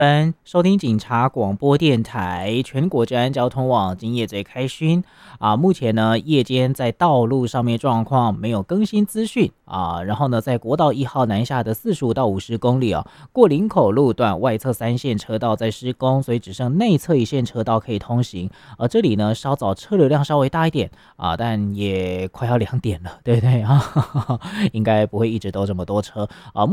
收听警察广播电台全国治安交通网，今夜最开勋目前呢，夜间在道路上面状况没有更新资讯然后呢，在国道1号南下的45到50公里过林口路段外侧3线车道在施工，所以只剩内侧1线车道可以通行。这里呢，稍早车流量稍微大一点但也快要2点了，对不对应该不会一直都这么多车